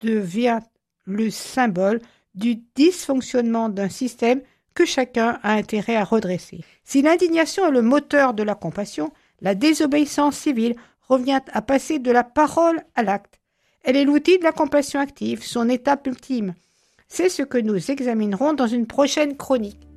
devient le symbole du dysfonctionnement d'un système que chacun a intérêt à redresser. Si l'indignation est le moteur de la compassion, la désobéissance civile revient à passer de la parole à l'acte. Elle est l'outil de la compassion active, son étape ultime. C'est ce que nous examinerons dans une prochaine chronique.